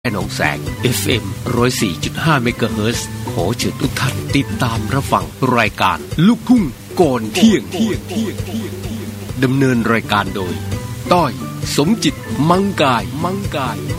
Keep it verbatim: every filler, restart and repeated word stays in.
หนองแสง เอฟ เอ็ม หนึ่งศูนย์สี่จุดห้า เมกะเฮิรตซ์ขอเชิญทุกท่านติดตามรับฟังรายการลูกทุ่งก่อนเที่ยงดำเนินรายการโดยต้อยสมจิตมังกายมังกาย